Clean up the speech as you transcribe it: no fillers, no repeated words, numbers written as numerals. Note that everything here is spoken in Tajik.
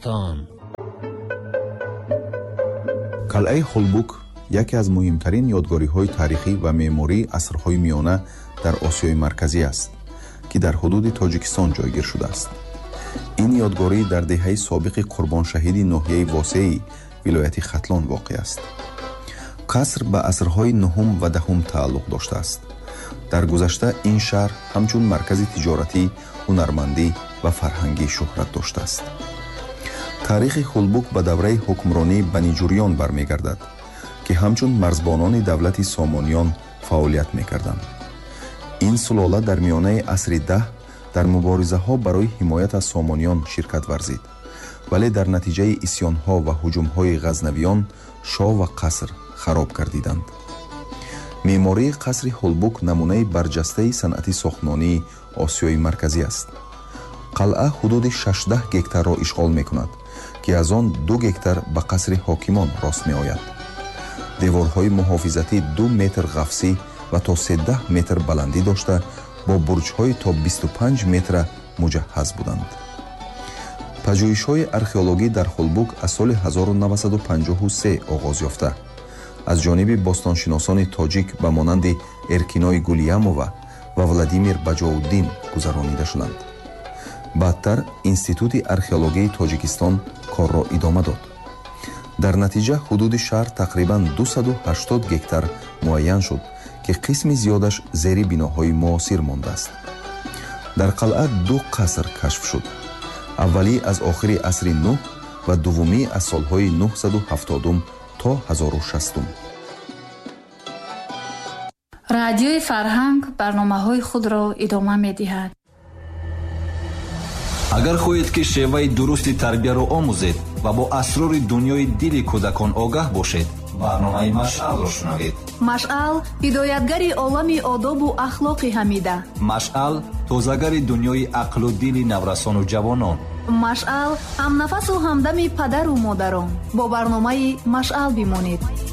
қалъаи Холбук яке аз муҳимтарин ёдгориҳои таърихӣ ва меъмории асрҳои миёна дар Осиёи марказӣ аст, ки дар ҳудуди Тоҷикистон ҷойгир шудааст. ин ёдгорӣ дар деҳаи собиқи қурбоншаҳиди ноҳияи Восеи вилояти Хатлон воқеъ аст. қаср ба асрҳои 9 ва 10 тааллуқ доштааст. дар гузашта ин шаҳр ҳамчун маркази тиҷоратӣ, ҳунармандӣ ва фарҳангӣ шӯҳрат доштааст. таърихи Холбук ба давраи ҳукмронии Баниҷурён бармегардад, ки ҳамчун марзбонони давлати Сомониён фаъолият мекарданд. ин сулола дар миёнаи асри 10 дар муборизаҳо барои ҳимоят аз Сомониён ширкат варзид, вале дар натиҷаи исьёнҳо ва ҳуҷумҳои ғазнавиён шоҳ ва қаср хароб гардиданд. меъмории қасри Холбук намунаи барҷастаи санъати сохтмонии Осиёи марказӣ аст. қалъа ҳудуди 16 гектарро ишғол мекунад, ки аз он 2 гектар ба қасри ҳокимон рост меояд. деворҳои муҳофизатӣ 2 метр ғафсӣ ва то 13 метр баландӣ дошта, бо бурҷҳои то 25 метра муҷаҳҳаз буданд. пажӯҳишҳои археологӣ дар Холбук аз соли 1953 оғоз ёфта, аз ҷониби бостоншиносони тоҷик ба монанди Эркиной Гулиямова ва Владимир Баҷоуддин гузаронида шуданд. баъдтар Институти археологии Тоҷикистон корро идома дод. дар натиҷа ҳудуди шаҳр тақрибан 280 гектар муайян шуд, ки қисми зиёдаш зери биноҳои муосир мондааст. дар қалъа 2 қаср кашф шуд. аввалӣ аз охири асри 9 ва дуввумӣ аз солҳои 970 то 1060. радиои Фарҳанг барномаҳои худро идома медиҳад. агар хоҳед ки шеваи дурусти тарбияро омӯзед ва бо асрори дунёи дили кӯдакон огаҳ бошед, барномаи Машъалро шунавед. Машъал ҳидоятгари олами одобу ахлоқи ҳамида. Машъал тозагари дунёи ақлу дили наврасону ҷавонон. Машъал ҳамнафасу ҳамдами падару модарон. бо барномаи Машъал бимонед.